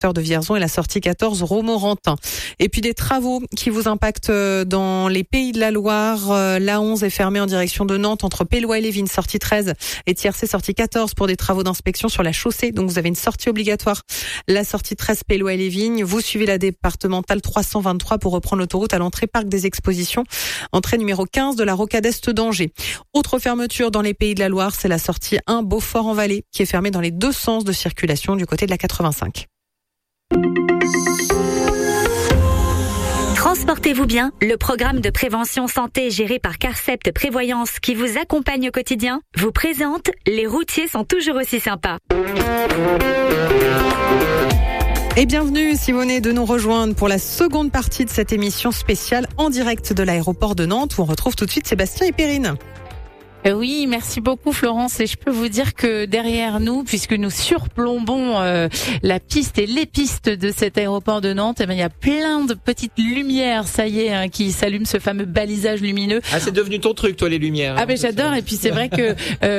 secteur de Vierzon et la sortie 14 Romorantin. Et puis des travaux qui vous impactent dans les Pays de la Loire. L'A11 est fermée en direction de Nantes entre Pélois-et-Lévin, sortie 13 et Tiercé, sortie 14 pour des travaux d'inspection sur la chaussée. Donc vous avez une sortie obligatoire. La sortie 13 Pélois-et-Lévin. Vous suivez la départementale 323 pour reprendre l'autoroute à l'entrée Parc des Expositions. Entrée numéro 15 de la Rocade Est d'Angers. Autre fermeture dans les Pays de la Loire, c'est la sortie 1 Beaufort-en-Vallée qui est fermée dans les deux sens de circulation du côté de la 85. Transportez-vous bien, le programme de prévention santé géré par Carcept Prévoyance qui vous accompagne au quotidien vous présente Les routiers sont toujours aussi sympas. Et bienvenue si vous venez de nous rejoindre pour la seconde partie de cette émission spéciale en direct de l'aéroport de Nantes où on retrouve tout de suite Sébastien et Perrine. Oui, merci beaucoup Florence, et je peux vous dire que derrière nous, puisque nous surplombons la piste et les pistes de cet aéroport de Nantes, il y a plein de petites lumières, ça y est, qui s'allument, ce fameux balisage lumineux. Ah, c'est devenu ton truc, toi, les lumières. Ah ben j'adore, et puis c'est vrai que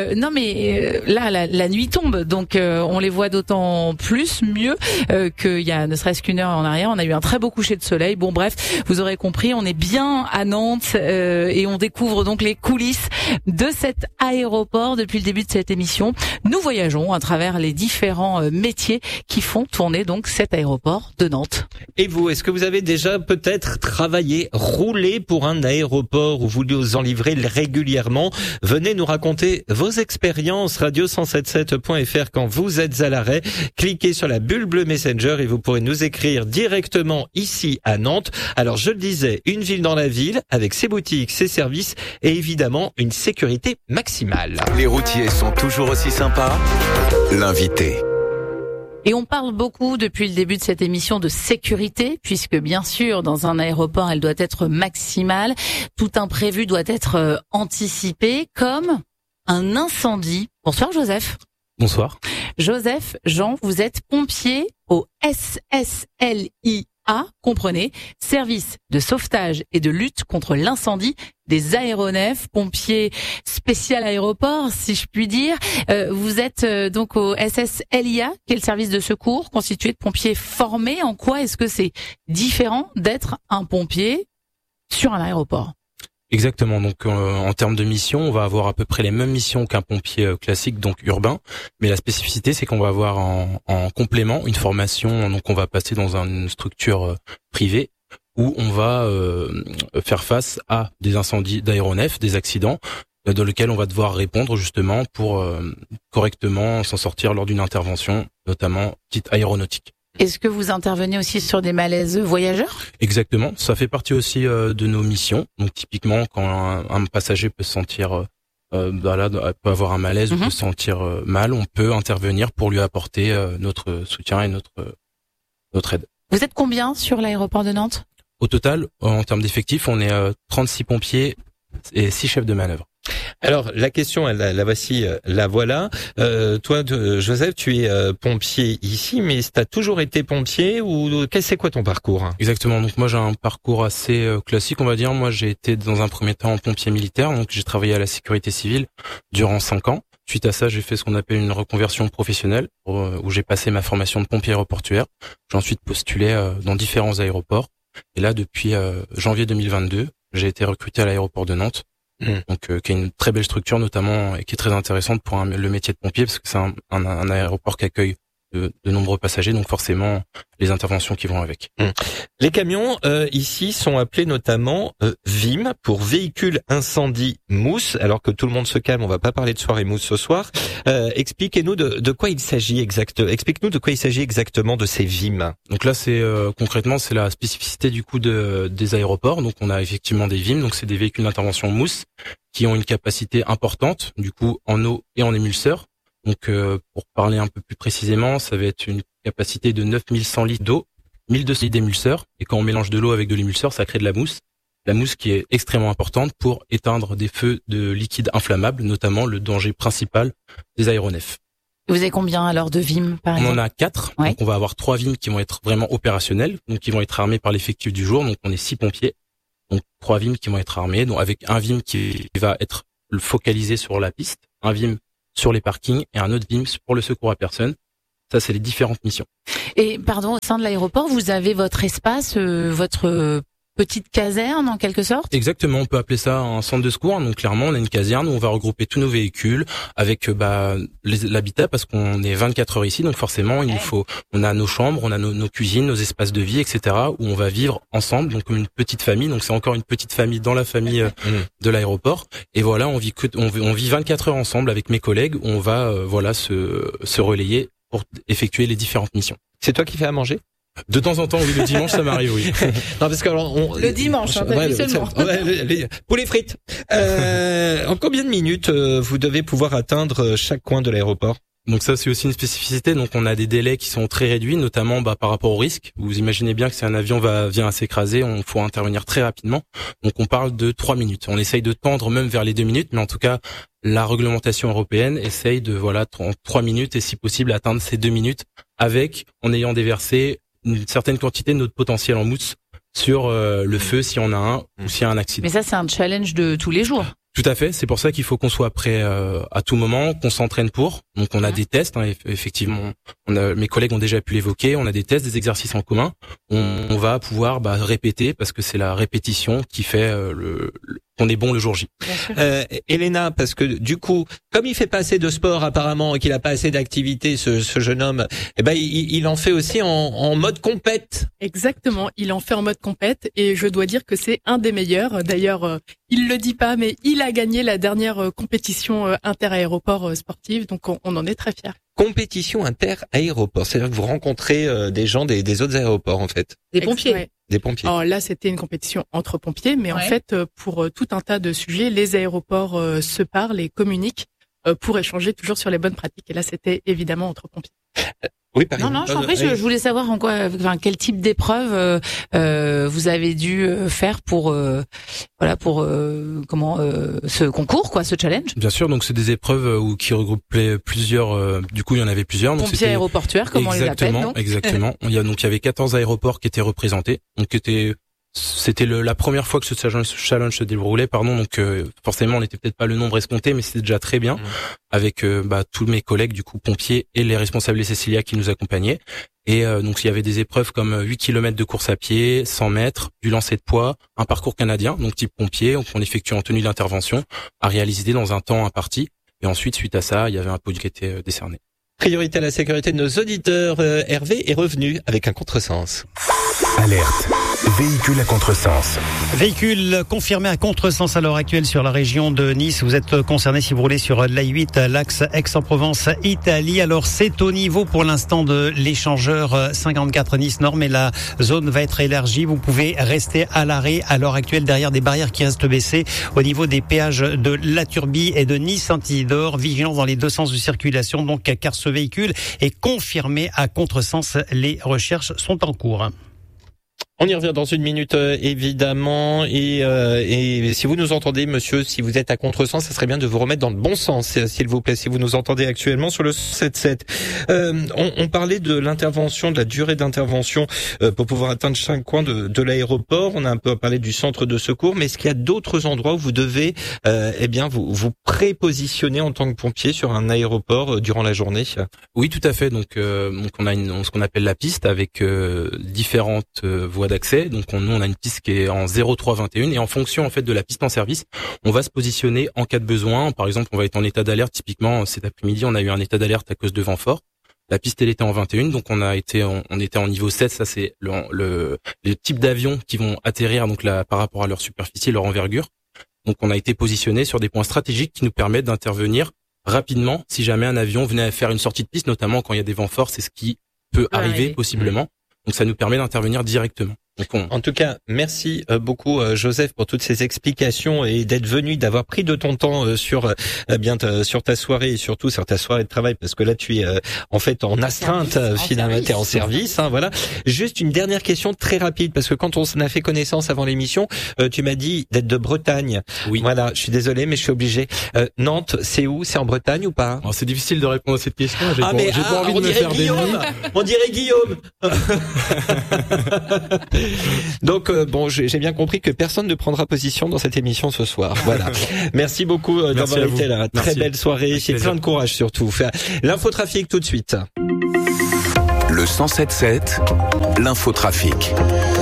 là la nuit tombe, donc on les voit d'autant plus mieux qu'il y a ne serait-ce qu'une heure en arrière, on a eu un très beau coucher de soleil. Bon bref, vous aurez compris, on est bien à Nantes et on découvre donc les coulisses de cet aéroport depuis le début de cette émission. Nous voyageons à travers les différents métiers qui font tourner donc cet aéroport de Nantes. Et vous, est-ce que vous avez déjà peut-être travaillé, roulé pour un aéroport ou vous nous en livrez régulièrement? Venez nous raconter vos expériences. radio177.fr quand vous êtes à l'arrêt. Cliquez sur la bulle bleue Messenger et vous pourrez nous écrire directement ici à Nantes. Alors je le disais, une ville dans la ville avec ses boutiques, ses services et évidemment une sécurité maximale. Les routiers sont toujours aussi sympas. L'invité. Et on parle beaucoup depuis le début de cette émission de sécurité, puisque bien sûr, dans un aéroport, elle doit être maximale. Tout imprévu doit être anticipé, comme un incendie. Bonsoir Joseph. Bonsoir. Joseph, Jean, vous êtes pompier au SSLIA, comprenez, service de sauvetage et de lutte contre l'incendie des aéronefs, pompier spécial aéroport, si je puis dire. Vous êtes donc au SSLIA, qui est le service de secours constitué de pompiers formés. En quoi est-ce que c'est différent d'être un pompier sur un aéroport ? Exactement. Donc, en termes de mission, on va avoir à peu près les mêmes missions qu'un pompier classique, donc urbain. Mais la spécificité, c'est qu'on va avoir en complément une formation. Donc, on va passer dans une structure privée où on va faire face à des incendies d'aéronefs, des accidents, dans lesquels on va devoir répondre justement pour correctement s'en sortir lors d'une intervention, notamment dite aéronautique. Est-ce que vous intervenez aussi sur des malaises voyageurs ? Exactement, ça fait partie aussi de nos missions. Donc typiquement, quand un passager peut se sentir, peut avoir un malaise ou peut se sentir mal, on peut intervenir pour lui apporter notre soutien et notre aide. Vous êtes combien sur l'aéroport de Nantes ? Au total, en termes d'effectifs, on est 36 pompiers et 6 chefs de manœuvre. Alors la question, la voici, la voilà. Toi, Joseph, tu es pompier ici, mais t'as toujours été pompier ou c'est quoi ton parcours ? Exactement. Donc moi j'ai un parcours assez classique, on va dire. Moi j'ai été dans un premier temps pompier militaire, donc j'ai travaillé à la sécurité civile durant 5 ans. Suite à ça, j'ai fait ce qu'on appelle une reconversion professionnelle, où j'ai passé ma formation de pompier aéroportuaire. J'ai ensuite postulé dans différents aéroports. Et là, depuis janvier 2022, j'ai été recruté à l'aéroport de Nantes. Donc qui est une très belle structure notamment et qui est très intéressante pour le métier de pompier parce que c'est un aéroport qui accueille de nombreux passagers, donc forcément les interventions qui vont avec. Les camions ici sont appelés notamment VIM pour véhicule incendie mousse. Alors que tout le monde se calme, on va pas parler de soirée mousse ce soir. Expliquez-nous de quoi il s'agit exactement. Explique-nous de quoi il s'agit exactement de ces VIM. Donc là c'est concrètement c'est la spécificité du coup des aéroports. Donc on a effectivement des VIM, donc c'est des véhicules d'intervention mousse qui ont une capacité importante du coup en eau et en émulseur. Donc, pour parler un peu plus précisément, ça va être une capacité de 9100 litres d'eau, 1200 litres d'émulseur. Et quand on mélange de l'eau avec de l'émulseur, ça crée de la mousse. La mousse qui est extrêmement importante pour éteindre des feux de liquide inflammable, notamment le danger principal des aéronefs. Vous avez combien alors de VIM par exemple ? On en a 4. Ouais. Donc, on va avoir 3 VIM qui vont être vraiment opérationnels, donc qui vont être armés par l'effectif du jour. Donc, on est 6 pompiers. Donc, 3 VIM qui vont être armés, donc avec un VIM qui va être focalisé sur la piste, un VIM sur les parkings et un autre VIM pour le secours à personne. Ça, c'est les différentes missions. Et pardon, au sein de l'aéroport, vous avez votre espace, votre petite caserne en quelque sorte? Exactement, on peut appeler ça un centre de secours. Donc clairement, on a une caserne où on va regrouper tous nos véhicules avec l'habitat, parce qu'on est 24 heures ici, donc forcément on a nos chambres, on a nos cuisines, nos espaces de vie, etc. où on va vivre ensemble, donc comme une petite famille. Donc c'est encore une petite famille dans la famille de l'aéroport. Et voilà, on vit 24 heures ensemble avec mes collègues où on va se relayer pour effectuer les différentes missions. C'est toi qui fais à manger? De temps en temps, oui, le dimanche, ça m'arrive, oui. Non, parce que alors, le dimanche, seulement. Poulet frites. En combien de minutes vous devez pouvoir atteindre chaque coin de l'aéroport? Donc ça, c'est aussi une spécificité. Donc on a des délais qui sont très réduits, notamment par rapport au risque. Vous imaginez bien que si un avion vient à s'écraser, on faut intervenir très rapidement. Donc on parle de 3 minutes. On essaye de tendre même vers les 2 minutes, mais en tout cas, la réglementation européenne essaye de en 3 minutes et si possible atteindre ces 2 minutes en ayant déversé une certaine quantité de notre potentiel en mousse sur le feu s'il y en a un ou s'il y a un accident. Mais ça, c'est un challenge de tous les jours. Tout à fait, c'est pour ça qu'il faut qu'on soit prêt à tout moment, qu'on s'entraîne pour. Donc on a des tests, effectivement. Mes collègues ont déjà pu l'évoquer. On a des tests, des exercices en commun. On va pouvoir répéter parce que c'est la répétition qui fait qu'on est bon le jour J. Elena, parce que du coup, comme il fait pas assez de sport apparemment et qu'il a pas assez d'activité, ce jeune homme, il en fait aussi en mode compète. Exactement, il en fait en mode compète et je dois dire que c'est un des meilleurs. D'ailleurs, il le dit pas, mais il a gagné la dernière compétition inter-aéroport sportive, donc on en est très fiers. Compétition inter-aéroport, c'est-à-dire que vous rencontrez des gens des autres aéroports en fait. Des pompiers. Ouais. Des pompiers. Alors là, c'était une compétition entre pompiers, mais en fait, pour tout un tas de sujets, les aéroports se parlent et communiquent pour échanger toujours sur les bonnes pratiques. Et là, c'était évidemment entre pompiers. Oui, par Non, je t'en prie, je voulais savoir quel type d'épreuve vous avez dû faire pour ce concours, ce challenge. Bien sûr, donc c'est des épreuves qui regroupaient plusieurs. Du coup, il y en avait plusieurs. Donc pompiers aéroportuaires, comme on les appelle. Exactement. Il y avait 14 aéroports qui étaient représentés. Donc c'était la première fois que ce challenge se déroulait, donc forcément on n'était peut-être pas le nombre escompté, mais c'était déjà très bien avec tous mes collègues du coup pompiers et les responsables des Cécilia qui nous accompagnaient. Et donc il y avait des épreuves comme 8 km de course à pied, 100 mètres, du lancer de poids, un parcours canadien, donc type pompier, qu'on effectue en tenue d'intervention, à réaliser dans un temps imparti. Et ensuite, suite à ça, il y avait un podium qui était décerné. Priorité à la sécurité de nos auditeurs. Hervé est revenu avec un contresens. Alerte. Véhicule à contresens. Véhicule confirmé à contresens à l'heure actuelle sur la région de Nice. Vous êtes concerné si vous roulez sur l'A8, l'axe Aix-en-Provence, Italie. Alors c'est au niveau pour l'instant de l'échangeur 54 Nice Nord, mais la zone va être élargie. Vous pouvez rester à l'arrêt à l'heure actuelle derrière des barrières qui restent baissées au niveau des péages de La Turbie et de Nice-Saint-Isidore. Vigilance dans les deux sens de circulation, donc car ce véhicule est confirmé à contresens. Les recherches sont en cours. On y revient dans une minute, évidemment. Et si vous nous entendez, monsieur, si vous êtes à contresens, ça serait bien de vous remettre dans le bon sens, s'il vous plaît, si vous nous entendez actuellement sur le 77. On parlait de l'intervention, de la durée d'intervention pour pouvoir atteindre chaque coin de l'aéroport. On a un peu parlé du centre de secours, mais est-ce qu'il y a d'autres endroits où vous devez vous prépositionner en tant que pompier sur un aéroport durant la journée? Oui, tout à fait. Donc on a ce qu'on appelle la piste avec différentes voies d'accès. Donc on a une piste qui est en 0321 et en fonction en fait de la piste en service, on va se positionner en cas de besoin. Par exemple, on va être en état d'alerte. Typiquement, cet après-midi, on a eu un état d'alerte à cause de vent fort. La piste elle était en 21, donc on était en niveau 7. Ça c'est les types d'avions qui vont atterrir donc là par rapport à leur superficie, leur envergure. Donc on a été positionné sur des points stratégiques qui nous permettent d'intervenir rapidement si jamais un avion venait à faire une sortie de piste, notamment quand il y a des vents forts, c'est ce qui peut arriver possiblement. Donc ça nous permet d'intervenir directement. En tout cas, merci beaucoup Joseph pour toutes ces explications et d'être venu, d'avoir pris de ton temps sur ta soirée et surtout sur ta soirée de travail, parce que là tu es en fait en astreinte, finalement t'es en service. Voilà. Juste une dernière question très rapide, parce que quand on a fait connaissance avant l'émission, tu m'as dit d'être de Bretagne. Oui. Voilà, je suis désolé mais je suis obligé. Nantes, c'est où? C'est en Bretagne ou pas? Alors, c'est difficile de répondre à cette question. J'ai pas envie de me faire des nuits. On dirait Guillaume. Donc j'ai bien compris que personne ne prendra position dans cette émission ce soir. Voilà. Merci beaucoup d'avoir été là. Très belle soirée. C'est plein de courage surtout. L'infotrafic tout de suite. Le Le 107.7, l'infotrafic.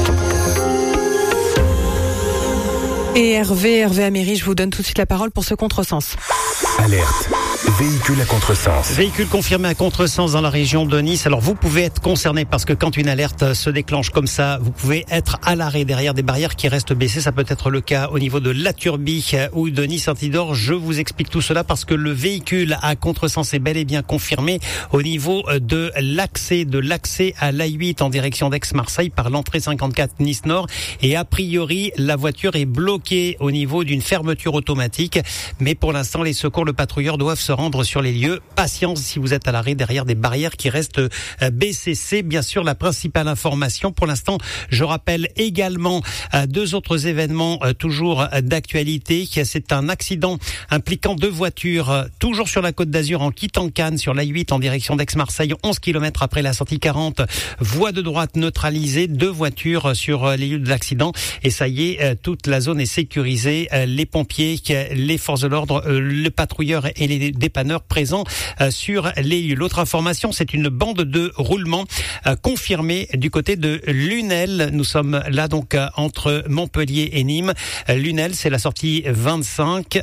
Et Hervé Améry, je vous donne tout de suite la parole pour ce contresens. Alerte. Véhicule à contresens. Véhicule confirmé à contresens dans la région de Nice. Alors vous pouvez être concerné parce que quand une alerte se déclenche comme ça, vous pouvez être à l'arrêt derrière des barrières qui restent baissées. Ça peut être le cas au niveau de La Turbie ou de Nice-Antidore. Je vous explique tout cela parce que le véhicule à contresens est bel et bien confirmé au niveau de l'accès à l'A8 en direction d'Aix-Marseille par l'entrée 54 Nice-Nord. Et a priori, la voiture est bloquée au niveau d'une fermeture automatique. Mais pour l'instant, les secours, le patrouilleur doivent se rendre sur les lieux. Patience si vous êtes à l'arrêt derrière des barrières qui restent baissées. C'est bien sûr la principale information. Pour l'instant, je rappelle également deux autres événements toujours d'actualité. C'est un accident impliquant deux voitures toujours sur la Côte d'Azur en quittant Cannes sur l'A8 en direction d'Aix-Marseille, 11 km après la sortie 40. Voie de droite neutralisée, deux voitures sur les lieux de l'accident. Et ça y est, toute la zone est sécurisée. Les pompiers, les forces de l'ordre, le patrouilleur et les dépanneurs présents sur les lieux. L'autre information, c'est une bande de roulement confirmée du côté de Lunel. Nous sommes là donc entre Montpellier et Nîmes. Lunel, c'est la sortie 27,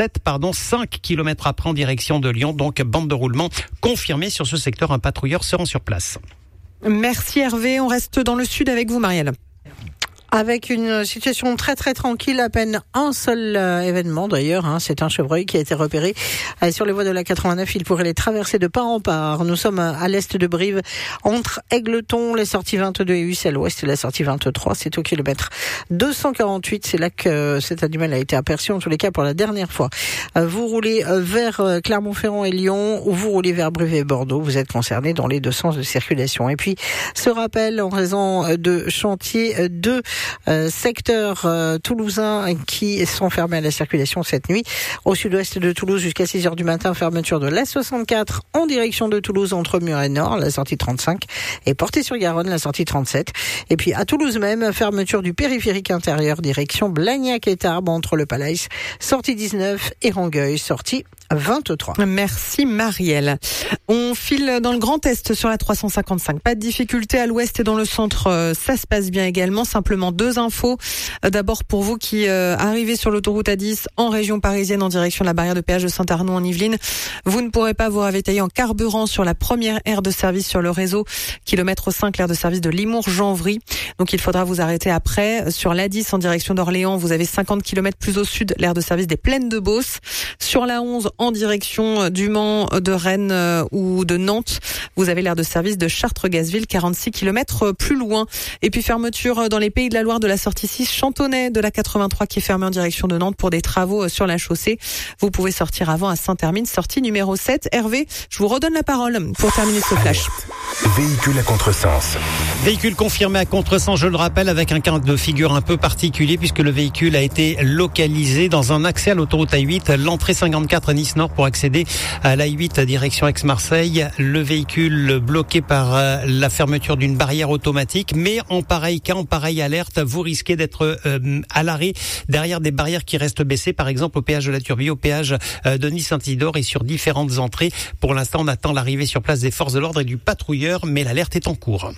5 km après en direction de Lyon. Donc bande de roulement confirmée sur ce secteur. Un patrouilleur se rend sur place. Merci Hervé. On reste dans le sud avec vous, Marielle. Avec une situation très très tranquille, à peine un seul événement d'ailleurs, c'est un chevreuil qui a été repéré sur les voies de la 89, il pourrait les traverser de part en part. Nous sommes à l'est de Brive, entre Égletons, les sorties 22 et Ussel Ouest, la sortie 23, c'est au kilomètre 248, c'est là que cet animal a été aperçu, en tous les cas pour la dernière fois. Vous roulez vers Clermont-Ferrand et Lyon, ou vous roulez vers Brive et Bordeaux, vous êtes concernés dans les deux sens de circulation. Et puis, ce rappel en raison de chantiers de secteurs toulousains qui sont fermés à la circulation cette nuit. Au sud-ouest de Toulouse jusqu'à 6h du matin, fermeture de l'A64 en direction de Toulouse entre Muret Nord, la sortie 35, et Portée-sur-Garonne, la sortie 37. Et puis à Toulouse même, fermeture du périphérique intérieur direction Blagnac et Tarbes entre le Palais, sortie 19, et Rangueil, sortie 23. Merci Marielle. On file dans le Grand Est sur la 355. Pas de difficulté à l'ouest et dans le centre, ça se passe bien également. Simplement deux infos. D'abord pour vous qui arrivez sur l'autoroute A10 en région parisienne en direction de la barrière de péage de Saint-Arnaud en Yvelines, vous ne pourrez pas vous ravitailler en carburant sur la première aire de service sur le réseau, kilomètre 5, l'aire de service de Limours-Janvry. Donc il faudra vous arrêter après. Sur l'A10 en direction d'Orléans, vous avez 50 km plus au sud, l'aire de service des Plaines de Beauce. Sur la 11 en direction du Mans, de Rennes ou de Nantes, vous avez l'aire de service de Chartres-Gazville, 46 km plus loin. Et puis fermeture dans les Pays de la Loire de la sortie 6, Chantonnay de la 83 qui est fermée en direction de Nantes pour des travaux sur la chaussée. Vous pouvez sortir avant à Saint-Hermine, sortie numéro 7. Hervé, je vous redonne la parole pour terminer ce flash. Véhicule à contresens. Véhicule confirmé à contresens, je le rappelle, avec un cas de figure un peu particulier puisque le véhicule a été localisé dans un accès à l'autoroute A8, l'entrée 54 Nice-Nord pour accéder à l'A8 direction Aix-Marseille. Le véhicule bloqué par la fermeture d'une barrière automatique, mais en pareil cas, en pareille alerte, vous risquez d'être à l'arrêt derrière des barrières qui restent baissées, par exemple au péage de la Turbie, au péage de Nice-Antidore et sur différentes entrées. Pour l'instant, on attend l'arrivée sur place des forces de l'ordre et du patrouilleur, mais l'alerte est en cours.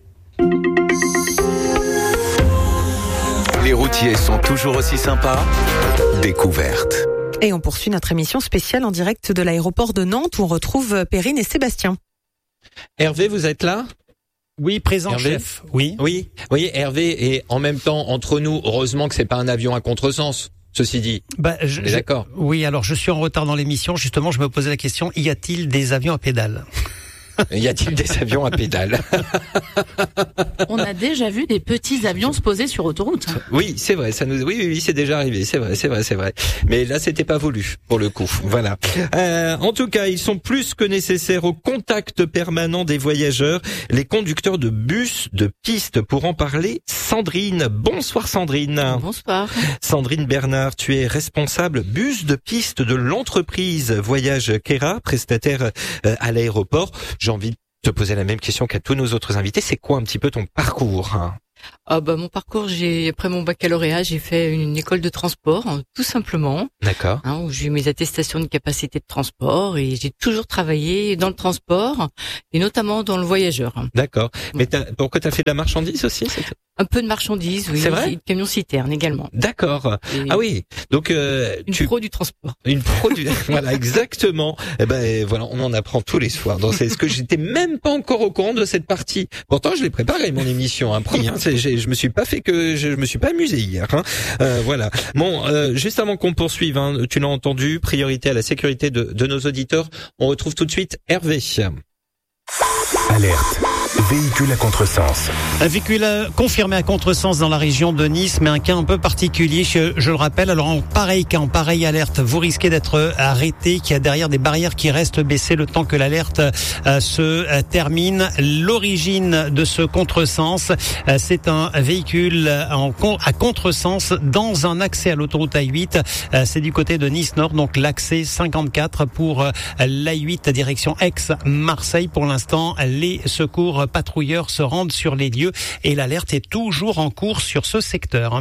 Les routiers sont toujours aussi sympas. Découverte. Et on poursuit notre émission spéciale en direct de l'aéroport de Nantes où on retrouve Perrine et Sébastien. Hervé, vous êtes là ? Oui, présent, Hervé. chef. Oui, Hervé, et en même temps, entre nous, heureusement que c'est pas un avion à contresens. Ceci dit, on est d'accord. Oui, alors je suis en retard dans l'émission. Justement, je me posais la question, y a-t-il des avions à pédales ? Y a-t-il des avions à pédales ? On a déjà vu des petits avions se poser sur autoroute. Oui, c'est vrai, oui, c'est déjà arrivé, c'est vrai. Mais là, c'était pas voulu, pour le coup. Voilà. En tout cas, ils sont plus que nécessaires au contact permanent des voyageurs, les conducteurs de bus, de piste. Pour en parler, Sandrine. Bonsoir Sandrine. Bonsoir. Sandrine Bernard, tu es responsable bus de piste de l'entreprise Voyage Kera, prestataire à l'aéroport. J'ai envie de te poser la même question qu'à tous nos autres invités. C'est quoi un petit peu ton parcours ? Mon parcours, après mon baccalauréat, j'ai fait une école de transport, tout simplement. D'accord. Où j'ai eu mes attestations de capacité de transport et j'ai toujours travaillé dans le transport et notamment dans le voyageur. D'accord. Mais pourquoi t'as fait de la marchandise aussi? Un peu de marchandises, oui. C'est vrai? Et de camion-citerne également. D'accord. Ah oui. Donc pro du transport. Une pro du voilà, exactement. Eh ben voilà, on en apprend tous les soirs. Donc c'est ce que j'étais même pas encore au courant de cette partie. Pourtant, je l'ai préparé mon émission, promis. Je me suis pas amusé hier. Voilà. Bon, juste avant qu'on poursuive, tu l'as entendu, priorité à la sécurité de nos auditeurs. On retrouve tout de suite Hervé. Alerte. Véhicule à contresens. Un véhicule confirmé à contresens dans la région de Nice, mais un cas un peu particulier, je le rappelle. Alors en pareil cas, en pareille alerte, vous risquez d'être arrêté, qu'il y a derrière des barrières qui restent baissées le temps que l'alerte se termine. L'origine de ce contresens, c'est un véhicule à contresens dans un accès à l'autoroute A8. C'est du côté de Nice-Nord, donc l'accès 54 pour l'A8 direction Aix-Marseille. Pour l'instant, les secours patrouilleurs se rendent sur les lieux et l'alerte est toujours en cours sur ce secteur.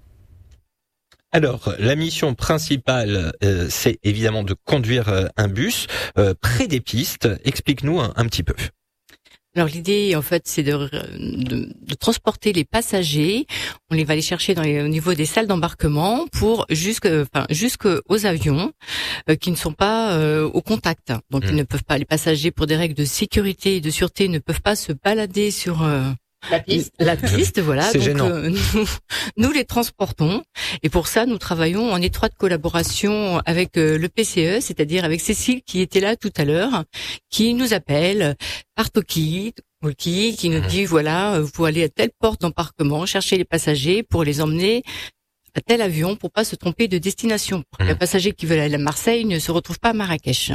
Alors, la mission principale, c'est évidemment de conduire un bus près des pistes. Explique-nous un petit peu. Alors l'idée, en fait, c'est de transporter les passagers. On les va les chercher au niveau des salles d'embarquement pour jusqu'aux avions qui ne sont pas au contact. Donc ils ne peuvent pas, les passagers, pour des règles de sécurité et de sûreté, ne peuvent pas se balader sur la piste, voilà. C'est donc gênant. Nous les transportons et pour ça nous travaillons en étroite collaboration avec le PCE, c'est-à-dire avec Cécile qui était là tout à l'heure, qui nous appelle par talkie, qui nous dit voilà, vous allez à telle porte d'embarquement, chercher les passagers pour les emmener à tel avion pour pas se tromper de destination. Pour que les passagers qui veulent aller à Marseille ne se retrouvent pas à Marrakech.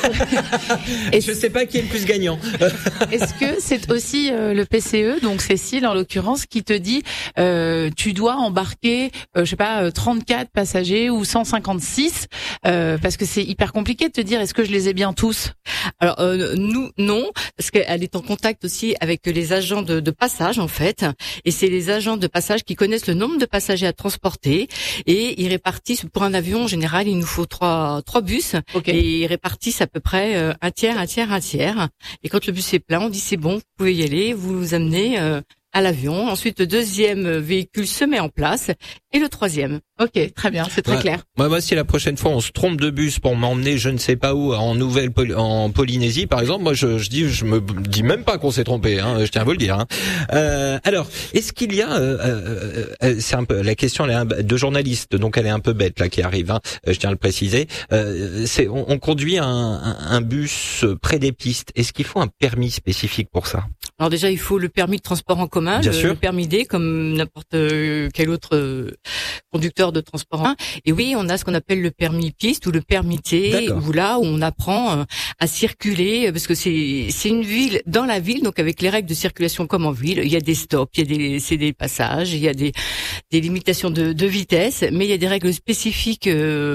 Et je sais pas qui est le plus gagnant. Est-ce que c'est aussi le PCE, donc Cécile en l'occurrence, qui te dit tu dois embarquer 34 passagers ou 156 parce que c'est hyper compliqué de te dire est-ce que je les ai bien tous? Alors nous non, parce qu'elle est en contact aussi avec les agents de passage en fait, et c'est les agents de passage qui connaissent le nombre de passagers à transporter et ils répartissent pour un avion en général il nous faut trois bus. Okay. Et ils répartissent à peu près un tiers. Et quand le bus est plein, on dit c'est bon, vous pouvez y aller, vous vous amenez à l'avion. Ensuite, le deuxième véhicule se met en place et le troisième. Ok, très bien, c'est très clair. Moi, si la prochaine fois on se trompe de bus pour m'emmener je ne sais pas où en Polynésie par exemple, moi je me dis même pas qu'on s'est trompé, je tiens à vous le dire. Alors, est-ce qu'il y a c'est un peu la question de journaliste, donc elle est un peu bête là qui arrive, je tiens à le préciser. On conduit un bus près des pistes. Est-ce qu'il faut un permis spécifique pour ça? Alors déjà, il faut le permis de transport en commun, le permis D, comme n'importe quel autre conducteur de transport. Et oui, on a ce qu'on appelle le permis piste ou le permis T, où là où on apprend à circuler, parce que c'est une ville dans la ville, donc avec les règles de circulation comme en ville. Il y a des stops, il y a des passages, il y a des limitations de vitesse, mais il y a des règles spécifiques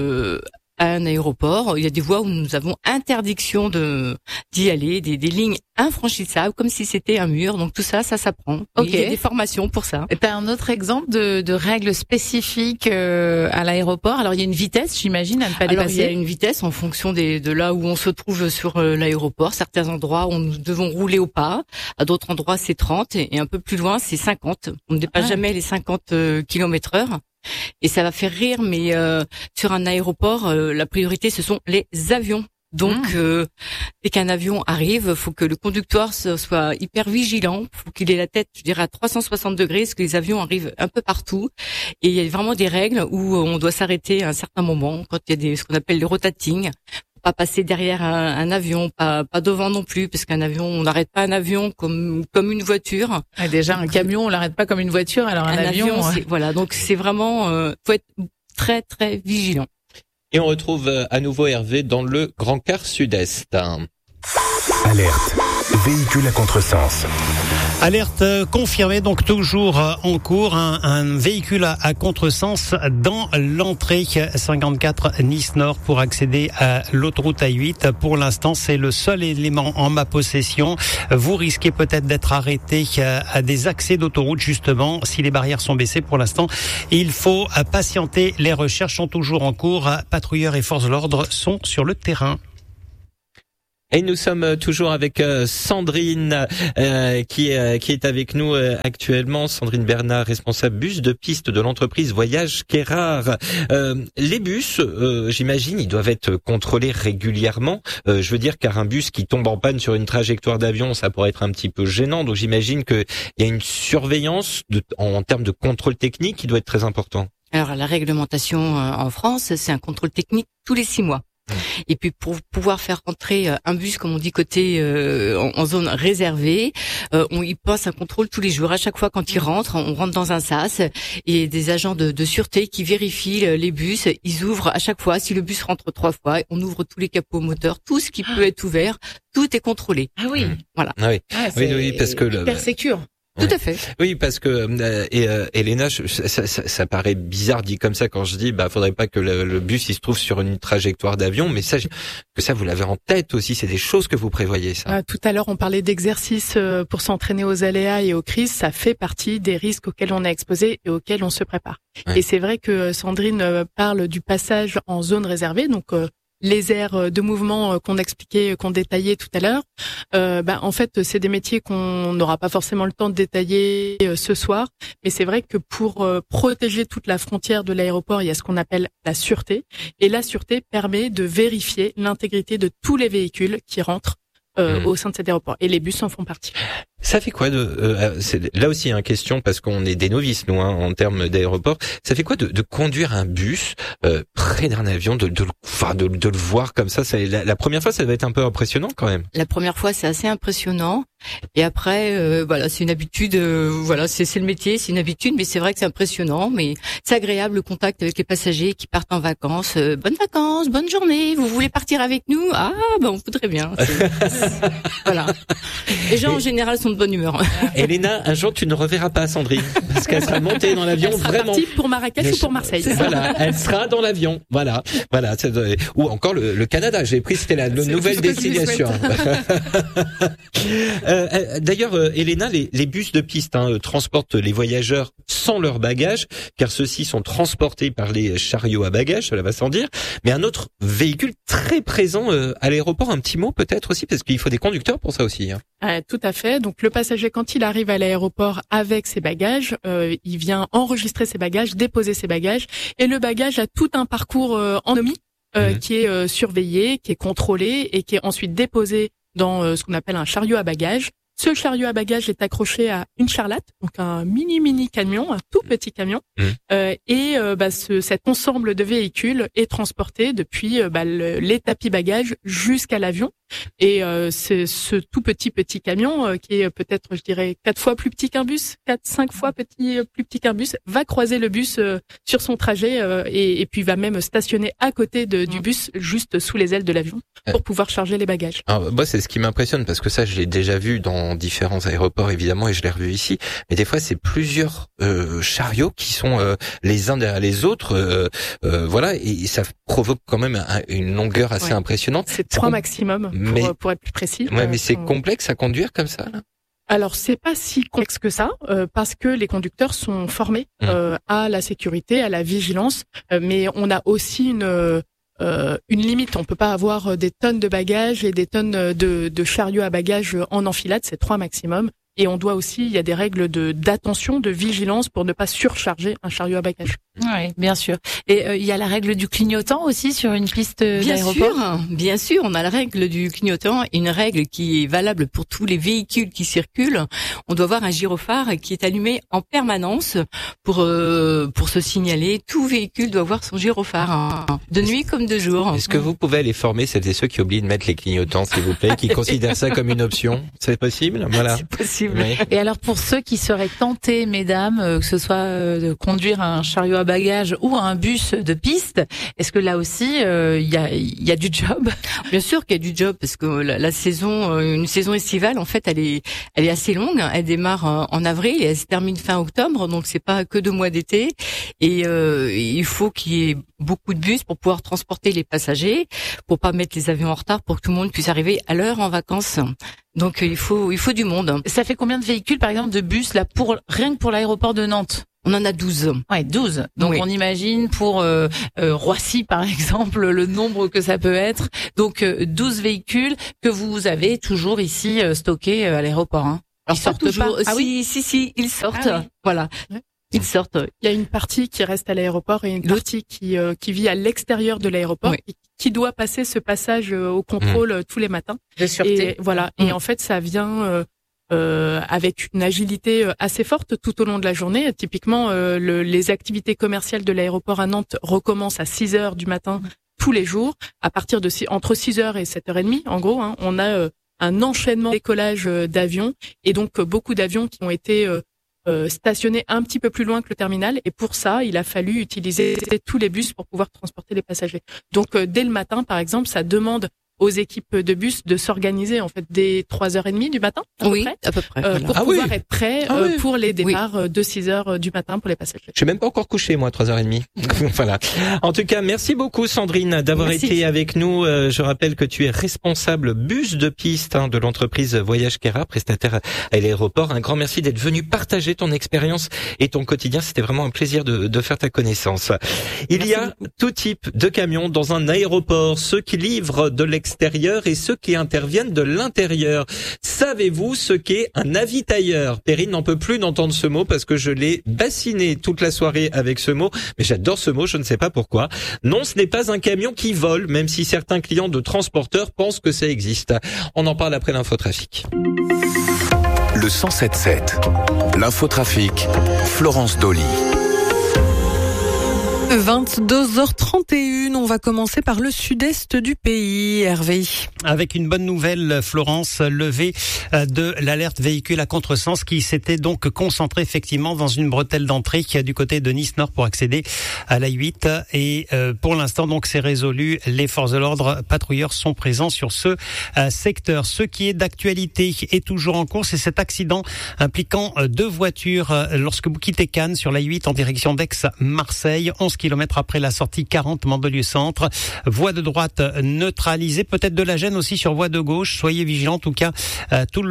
à un aéroport. Il y a des voies où nous avons interdiction d'y aller, des lignes infranchissables, comme si c'était un mur. Donc tout ça s'apprend. Okay. Il y a des formations pour ça. Et t'as un autre exemple de règles spécifiques à l'aéroport? Alors il y a une vitesse, j'imagine, à ne pas dépasser. Il y a une vitesse en fonction de là où on se trouve sur l'aéroport. Certains endroits, nous devons rouler au pas. À d'autres endroits, c'est 30 et un peu plus loin, c'est 50. On ne dépasse jamais les 50 km/h. Et ça va faire rire, mais sur un aéroport, la priorité, ce sont les avions. Donc, dès qu'un avion arrive, faut que le conducteur soit hyper vigilant, faut qu'il ait la tête, je dirais, à 360 degrés, parce que les avions arrivent un peu partout. Et il y a vraiment des règles où on doit s'arrêter à un certain moment, quand il y a ce qu'on appelle le rotating. Pas passer derrière un avion, pas devant non plus, parce qu'un avion, on n'arrête pas un avion comme une voiture. Et déjà un camion, on l'arrête pas comme une voiture, alors un avion voilà, donc c'est vraiment faut être très très vigilant. Et on retrouve à nouveau Hervé dans le Grand Car Sud-Est. Alerte. Véhicule à contresens. Alerte confirmée, donc toujours en cours, un véhicule à contresens dans l'entrée 54 Nice Nord pour accéder à l'autoroute A8. Pour l'instant, c'est le seul élément en ma possession. Vous risquez peut-être d'être arrêté à des accès d'autoroute, justement, si les barrières sont baissées. Pour l'instant, il faut patienter. Les recherches sont toujours en cours. Patrouilleurs et forces de l'ordre sont sur le terrain. Et nous sommes toujours avec Sandrine qui est avec nous actuellement. Sandrine Bernard, responsable bus de piste de l'entreprise Voyage Kérard. Les bus, j'imagine, ils doivent être contrôlés régulièrement. Je veux dire, car un bus qui tombe en panne sur une trajectoire d'avion, ça pourrait être un petit peu gênant. Donc j'imagine qu'il y a une surveillance en termes de contrôle technique qui doit être très important. Alors la réglementation en France, c'est un contrôle technique tous les 6 mois. Et puis pour pouvoir faire rentrer un bus, comme on dit, côté en zone réservée, il passe un contrôle tous les jours. À chaque fois quand il rentre, on rentre dans un sas et des agents de sûreté qui vérifient les bus. Ils ouvrent à chaque fois. Si le bus rentre 3 fois, on ouvre tous les capots moteurs, tout ce qui peut être ouvert, tout est contrôlé. Ah oui. Voilà. Ah oui. Oui, parce que hyper sécure. Tout à fait. Oui, parce que Elena, ça paraît bizarre dit comme ça quand je dis faudrait pas que le bus il se trouve sur une trajectoire d'avion, mais ça vous l'avez en tête aussi, c'est des choses que vous prévoyez ça. Tout à l'heure on parlait d'exercices pour s'entraîner aux aléas et aux crises, ça fait partie des risques auxquels on est exposé et auxquels on se prépare. Ouais. Et c'est vrai que Sandrine parle du passage en zone réservée, donc les aires de mouvement qu'on expliquait, qu'on détaillait tout à l'heure, en fait, c'est des métiers qu'on n'aura pas forcément le temps de détailler ce soir. Mais c'est vrai que pour protéger toute la frontière de l'aéroport, il y a ce qu'on appelle la sûreté. Et la sûreté permet de vérifier l'intégrité de tous les véhicules qui rentrent au sein de cet aéroport. Et les bus en font partie. Ça fait quoi c'est là aussi une question parce qu'on est des novices nous en termes d'aéroport. Ça fait quoi de conduire un bus près d'un avion, de le voir comme ça. La première fois, ça va être un peu impressionnant quand même. La première fois, c'est assez impressionnant. Et après, c'est une habitude. C'est le métier, c'est une habitude. Mais c'est vrai que c'est impressionnant. Mais c'est agréable le contact avec les passagers qui partent en vacances. Bonnes vacances, bonne journée. Vous voulez partir avec nous? On voudrait bien. Voilà. Les gens en général sont de bonne humeur. Elena, un jour tu ne reverras pas Sandrine parce qu'elle sera montée dans l'avion elle sera vraiment. Partie pour Marrakech ou pour Marseille. Voilà, elle sera dans l'avion. Voilà. Ou encore le Canada. J'ai pris c'était la nouvelle destination. D'ailleurs, Elena, les bus de piste transportent les voyageurs sans leurs bagages, car ceux-ci sont transportés par les chariots à bagages, cela va sans dire. Mais un autre véhicule très présent à l'aéroport, un petit mot peut-être aussi, parce qu'il faut des conducteurs pour ça aussi. Tout à fait. Donc le passager, quand il arrive à l'aéroport avec ses bagages, il vient enregistrer ses bagages, déposer ses bagages, et le bagage a tout un parcours en autonomie qui est surveillé, qui est contrôlé et qui est ensuite déposé dans ce qu'on appelle un chariot à bagages. Ce chariot à bagages est accroché à une charlate, donc un mini camion, un tout petit camion, cet ensemble de véhicules est transporté depuis les tapis bagages jusqu'à l'avion. Et c'est ce tout petit camion qui est peut-être, je dirais, 4 fois plus petit qu'un bus, 4-5 fois plus petit qu'un bus, va croiser le bus sur son trajet et puis va même stationner à côté du bus, juste sous les ailes de l'avion, pour pouvoir charger les bagages. Alors, moi, c'est ce qui m'impressionne parce que ça, je l'ai déjà vu dans différents aéroports évidemment et je l'ai revu ici. Mais des fois, c'est plusieurs chariots qui sont les uns derrière les autres, et ça provoque quand même une longueur assez impressionnante. C'est 3 maximum. Pour être plus précis. Ouais, mais c'est complexe à conduire comme ça, là? Alors, c'est pas si complexe que ça, parce que les conducteurs sont formés à la sécurité, à la vigilance, mais on a aussi une limite. On peut pas avoir des tonnes de bagages et des tonnes de chariots à bagages en enfilade, c'est 3 maximum. Et on doit aussi, il y a des règles d'attention, de vigilance pour ne pas surcharger un chariot à bagages. Oui, bien sûr. Et il y a la règle du clignotant aussi sur une piste d'aéroport. Bien sûr, on a la règle du clignotant, une règle qui est valable pour tous les véhicules qui circulent. On doit avoir un gyrophare qui est allumé en permanence pour se signaler. Tout véhicule doit avoir son gyrophare, de nuit comme de jour. Est-ce que vous pouvez aller former celles et ceux qui oublient de mettre les clignotants, s'il vous plaît, qui considèrent ça comme une option? C'est possible? Voilà. C'est possible. possible. Oui. Et alors pour ceux qui seraient tentés, mesdames, que ce soit de conduire un chariot à bagages ou un bus de piste, est-ce que là aussi il y a du job? Bien sûr qu'il y a du job parce que la saison, une saison estivale, en fait, elle est assez longue. Elle démarre en avril et elle se termine fin octobre, donc c'est pas que 2 mois d'été. Et il faut qu'il y ait beaucoup de bus pour pouvoir transporter les passagers, pour pas mettre les avions en retard, pour que tout le monde puisse arriver à l'heure en vacances. Donc il faut du monde. Ça fait combien de véhicules, par exemple, de bus là rien que pour l'aéroport de Nantes? On en a 12. Ouais, 12. Donc oui. On imagine pour Roissy par exemple le nombre que ça peut être. Donc 12 véhicules que vous avez toujours ici stockés à l'aéroport. Hein. Alors ils sortent toujours. pas. Ah oui, si, ils sortent. Ah oui. Voilà. Ouais. Ils sortent. Il y a une partie qui reste à l'aéroport et une partie qui vit à l'extérieur de l'aéroport et qui doit passer ce passage au contrôle tous les matins. De sûreté. Et voilà. Et en fait, ça vient avec une agilité assez forte tout au long de la journée. Typiquement, les activités commerciales de l'aéroport à Nantes recommencent à 6h du matin tous les jours. À partir de entre 6h et 7h30, en gros, hein, on a un enchaînement de décollage d'avions et donc beaucoup d'avions qui ont été stationnés un petit peu plus loin que le terminal. Et pour ça, il a fallu utiliser tous les bus pour pouvoir transporter les passagers. Donc, dès le matin, par exemple, ça demande aux équipes de bus de s'organiser en fait dès 3h30 du matin à peu près, pour pouvoir être prêts pour les départs de 6h du matin pour les passagers. Je suis même pas encore couché moi, 3h30. Voilà. En tout cas, merci beaucoup Sandrine d'avoir été avec nous. Je rappelle que tu es responsable bus de piste de l'entreprise Voyage Kera, prestataire à l'aéroport. Un grand merci d'être venu partager ton expérience et ton quotidien. C'était vraiment un plaisir de faire ta connaissance. Il y a tout type de camions dans un aéroport, ceux qui livrent de l'extérieur et ceux qui interviennent de l'intérieur. Savez-vous ce qu'est un avitailleur? Perrine n'en peut plus d'entendre ce mot parce que je l'ai bassiné toute la soirée avec ce mot, mais j'adore ce mot, je ne sais pas pourquoi. Non, ce n'est pas un camion qui vole, même si certains clients de transporteurs pensent que ça existe. On en parle après l'infotrafic. Le 107.7, l'infotrafic, Florence Dolly. 22h31, on va commencer par le sud-est du pays, Hervé. Avec une bonne nouvelle, Florence, levée de l'alerte véhicule à contresens qui s'était donc concentrée effectivement dans une bretelle d'entrée qui a du côté de Nice Nord pour accéder à la 8. Et pour l'instant, donc, c'est résolu. Les forces de l'ordre patrouilleurs sont présents sur ce secteur. Ce qui est d'actualité est toujours en cours, c'est cet accident impliquant 2 voitures lorsque vous quittez Cannes sur la 8 en direction d'Aix-Marseille. 11 km après la sortie 40 Mandelieu Centre. Voie de droite neutralisée, peut-être de la gêne aussi sur voie de gauche. Soyez vigilants. En tout cas, tous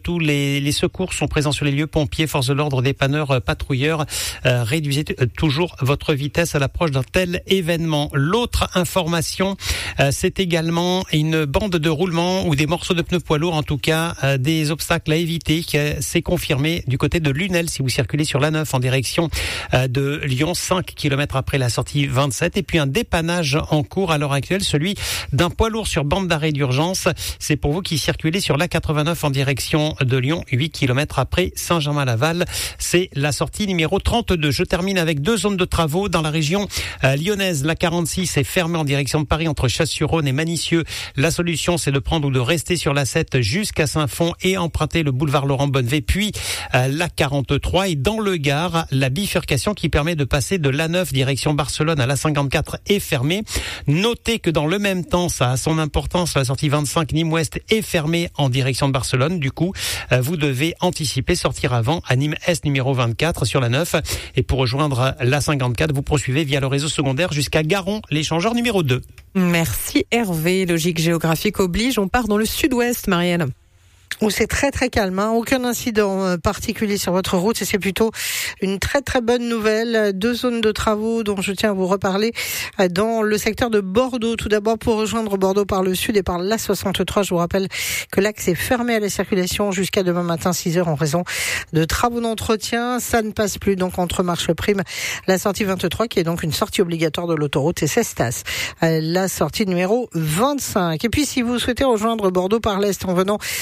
les secours sont présents sur les lieux. Pompiers, forces de l'ordre, dépanneurs, patrouilleurs. Réduisez toujours votre vitesse à l'approche d'un tel événement. L'autre information, c'est également une bande de roulement ou des morceaux de pneus poids lourds, en tout cas des obstacles à éviter. C'est confirmé du côté de Lunel si vous circulez sur l'A9 en direction de Lyon, 5 km après la sortie 27. Et puis un dépannage en cours à l'heure actuelle, celui d'un poids lourd sur bande d'arrêt d'urgence. C'est pour vous qui circulez sur l'A89 en direction de Lyon, 8 km après Saint-Germain-Laval. C'est la sortie numéro 32. Je termine avec 2 zones de travaux dans la région lyonnaise. La 46 est fermée en direction de Paris entre Chasse-sur-Rhône et Manicieux. La solution, c'est de prendre ou de rester sur la 7 jusqu'à Saint-Fond et emprunter le boulevard Laurent-Bonnevet, puis la 43. Et dans le Gard, la bifurcation qui permet de passer de l'A9 direction Barcelone à la 54 est fermée. Notez que dans le même temps, ça a son importance, la sortie 25 Nîmes-Ouest est fermée en direction de Barcelone. Du coup, vous devez anticiper, sortir avant à Nîmes-Est numéro 24 sur la 9. Et pour rejoindre la 54, vous poursuivez via le réseau secondaire jusqu'à Garon, l'échangeur numéro 2. Merci Hervé. Logique géographique oblige. On part dans le sud-ouest, Marielle. Où c'est très très calme, aucun incident particulier sur votre route et c'est plutôt une très très bonne nouvelle. 2 zones de travaux dont je tiens à vous reparler dans le secteur de Bordeaux. Tout d'abord, pour rejoindre Bordeaux par le sud et par l'A63, je vous rappelle que l'axe est fermé à la circulation jusqu'à demain matin 6h en raison de travaux d'entretien. Ça ne passe plus donc entre Marche-Prime, la sortie 23 qui est donc une sortie obligatoire de l'autoroute et Cestas, la sortie numéro 25. Et puis si vous souhaitez rejoindre Bordeaux par l'est en venant de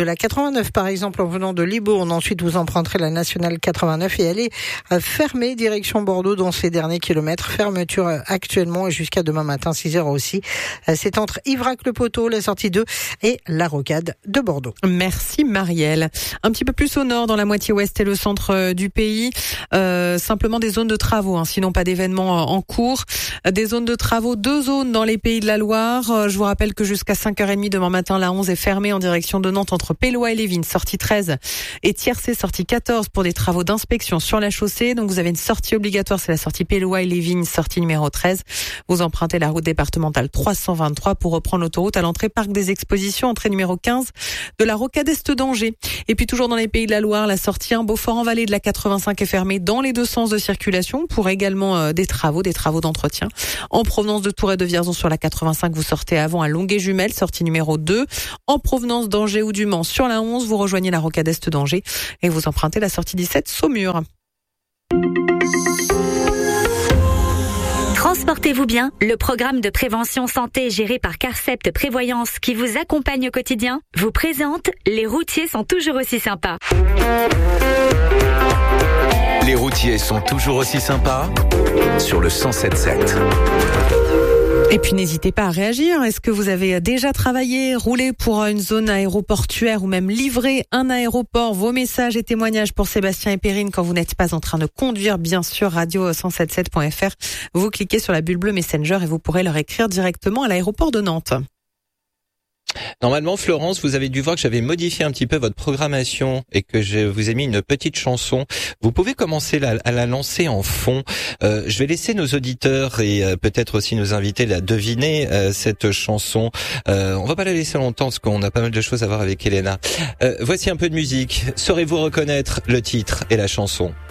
de la 89 par exemple en venant de Libourne. Ensuite vous emprunterez la nationale 89 et elle est fermée direction Bordeaux dans ces derniers kilomètres. Fermeture actuellement et jusqu'à demain matin 6h aussi. C'est entre Ivrac-le-Poteau, la sortie 2 et la rocade de Bordeaux. Merci Marielle. Un petit peu plus au nord, dans la moitié ouest et le centre du pays, simplement des zones de travaux, sinon pas d'événements en cours. Des zones de travaux, 2 zones dans les Pays de la Loire. Je vous rappelle que jusqu'à 5h30 demain matin, la 11 est fermée en direction de Nantes entre Pélois et Lévin, sortie 13, et Tiercé, sortie 14 pour des travaux d'inspection sur la chaussée. Donc vous avez une sortie obligatoire, c'est la sortie Pélois et Lévin, sortie numéro 13. Vous empruntez la route départementale 323 pour reprendre l'autoroute à l'entrée Parc des Expositions, entrée numéro 15 de la rocade est d'Angers. Et puis toujours dans les Pays de la Loire, la sortie Beaufort-en-Vallée de la 85 est fermée dans les 2 sens de circulation pour également des travaux d'entretien. En provenance de Tours et de Vierzon sur la 85, vous sortez avant à Longuet-Jumelles, sortie numéro 2. En provenance d'Angers ou du Mans sur la 11, vous rejoignez la rocade est d'Angers et vous empruntez la sortie 17 Saumur. Transportez-vous bien, le programme de prévention santé géré par Carcept Prévoyance qui vous accompagne au quotidien vous présente Les routiers sont toujours aussi sympas. Les routiers sont toujours aussi sympas sur le 107.7. Et puis n'hésitez pas à réagir. Est-ce que vous avez déjà travaillé, roulé pour une zone aéroportuaire ou même livré un aéroport? Vos messages et témoignages pour Sébastien et Perrine quand vous n'êtes pas en train de conduire, bien sûr, radio177.fr. Vous cliquez sur la bulle bleue Messenger et vous pourrez leur écrire directement à l'aéroport de Nantes. Normalement, Florence, vous avez dû voir que j'avais modifié un petit peu votre programmation et que je vous ai mis une petite chanson. Vous pouvez commencer à la lancer en fond. Je vais laisser nos auditeurs et peut-être aussi nos invités la deviner, cette chanson. On va pas la laisser longtemps parce qu'on a pas mal de choses à voir avec Elena. Voici un peu de musique. Saurez-vous reconnaître le titre et la chanson?